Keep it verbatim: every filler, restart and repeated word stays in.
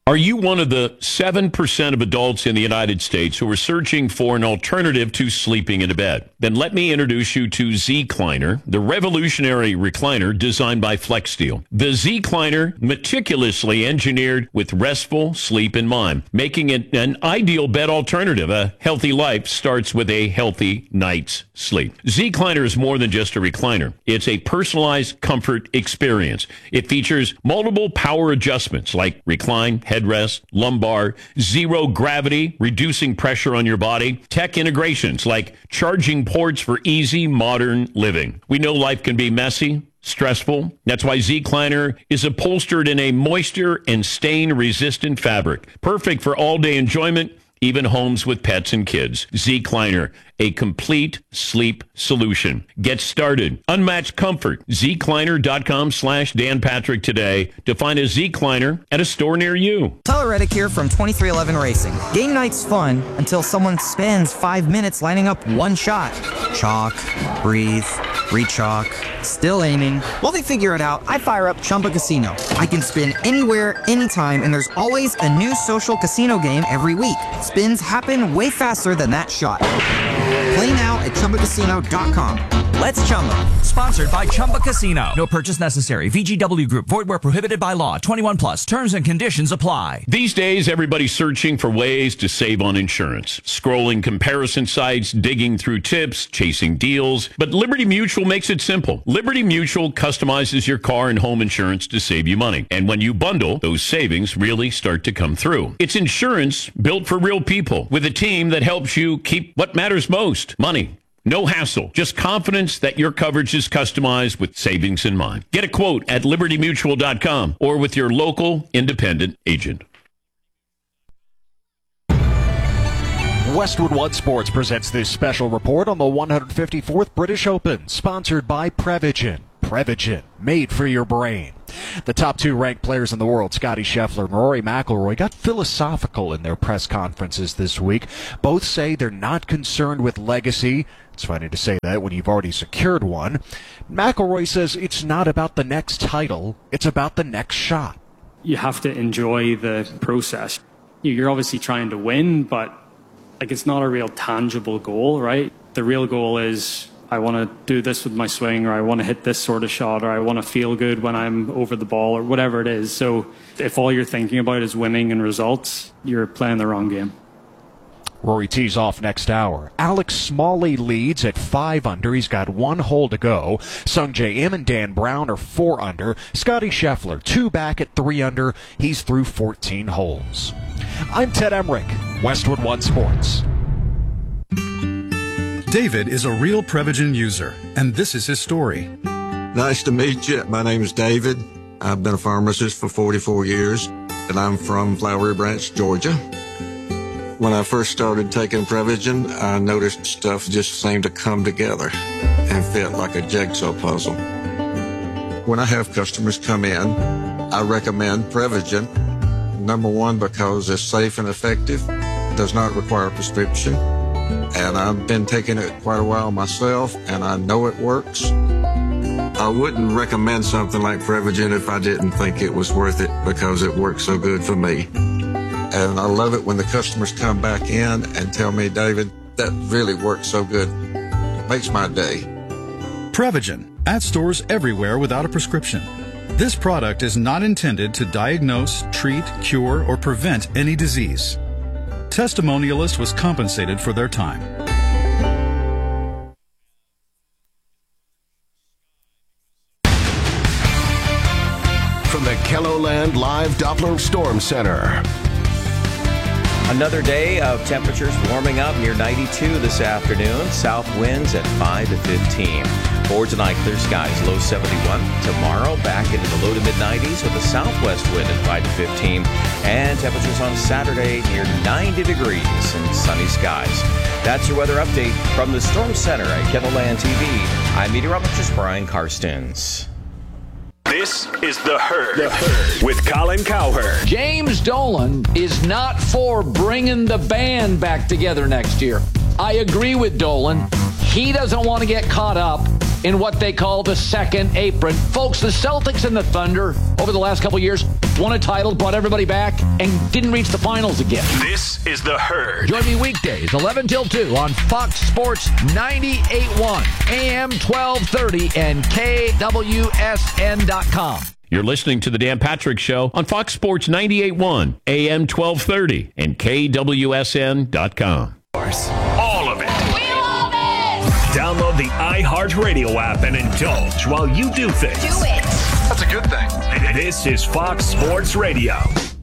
Are you one of the seven percent of adults in the United States who are searching for an alternative to sleeping in a bed? Then let me introduce you to Zecliner, the revolutionary recliner designed by FlexSteel. The Zecliner, meticulously engineered with restful sleep in mind, making it an ideal bed alternative. A healthy life starts with a healthy night's sleep. Zecliner is more than just a recliner. It's a personalized comfort experience. It features multiple power adjustments like recline, headrest, lumbar, zero gravity, reducing pressure on your body, tech integrations like charging ports for easy modern living. We know life can be messy, stressful. That's why Zecliner is upholstered in a moisture and stain-resistant fabric, perfect for all-day enjoyment, even homes with pets and kids. Zecliner, a complete sleep solution. Get started. Unmatched comfort. Zecliner.com slash Dan Patrick today to find a Zecliner at a store near you. Tyler Reddick here from twenty-three eleven Racing. Game night's fun until someone spends five minutes lining up one shot. Chalk, breathe, re-chalk, still aiming. While they figure it out, I fire up Chumba Casino. I can spin anywhere, anytime, and there's always a new social casino game every week. Spins happen way faster than that shot. Play now at Chumba Casino dot com. Let's Chumba. Sponsored by Chumba Casino. No purchase necessary. V G W Group. Void where prohibited by law. twenty-one plus. Terms and conditions apply. These days, everybody's searching for ways to save on insurance. Scrolling comparison sites, digging through tips, chasing deals. But Liberty Mutual makes it simple. Liberty Mutual customizes your car and home insurance to save you money. And when you bundle, those savings really start to come through. It's insurance built for real people with a team that helps you keep what matters most, money. No hassle, just confidence that your coverage is customized with savings in mind. Get a quote at liberty mutual dot com or with your local independent agent. Westwood One Sports presents this special report on the one hundred fifty-fourth British Open, sponsored by Prevagen. Prevagen, made for your brain. The top two ranked players in the world, Scottie Scheffler and Rory McIlroy, got philosophical in their press conferences this week. Both say they're not concerned with legacy. It's funny to say that when you've already secured one. McIlroy says it's not about the next title, it's about the next shot. You have to enjoy the process. You're obviously trying to win, but like it's not a real tangible goal, right? The real goal is I want to do this with my swing, or I want to hit this sort of shot, or I want to feel good when I'm over the ball, or whatever it is. So if all you're thinking about is winning and results, you're playing the wrong game. Rory tees off next hour. Alex Smalley leads at five under. He's got one hole to go. Sungjae Im and Dan Brown are four under. Scottie Scheffler, two back at three under. He's through fourteen holes. I'm Ted Emmerich, Westwood One Sports. David is a real Prevagen user, and this is his story. Nice to meet you. My name is David. I've been a pharmacist for forty-four years, and I'm from Flowery Branch, Georgia. When I first started taking Prevagen, I noticed stuff just seemed to come together and fit like a jigsaw puzzle. When I have customers come in, I recommend Prevagen. Number one, because it's safe and effective, does not require a prescription. And I've been taking it quite a while myself, and I know it works. I wouldn't recommend something like Prevagen if I didn't think it was worth it, because it works so good for me. And I love it when the customers come back in and tell me, David, that really works so good. It makes my day. Prevagen, at stores everywhere without a prescription. This product is not intended to diagnose, treat, cure, or prevent any disease. Testimonialist was compensated for their time. From the KELOLAND Live Doppler Storm Center. Another day of temperatures warming up near ninety-two this afternoon. South winds at five to fifteen. For tonight, clear skies, low seventy-one. Tomorrow, back into the low to mid nineties with a southwest wind at five to fifteen. And temperatures on Saturday near ninety degrees and sunny skies. That's your weather update from the Storm Center at KELOLAND T V. I'm meteorologist Brian Karstens. This is The Herd, the Herd with Colin Cowherd. James Dolan is not for bringing the band back together next year. I agree with Dolan. He doesn't want to get caught up in what they call the second apron. Folks, the Celtics and the Thunder, over the last couple years, won a title, brought everybody back, and didn't reach the finals again. This is The Herd. Join me weekdays, eleven till two, on Fox Sports ninety-eight point one, A M twelve thirty, and K W S N dot com. You're listening to The Dan Patrick Show on Fox Sports ninety-eight point one, A M twelve thirty, and K W S N dot com. All of it. We love it. Download the iHeartRadio app and indulge while you do things. Do it. That's a good thing. This is Fox Sports Radio.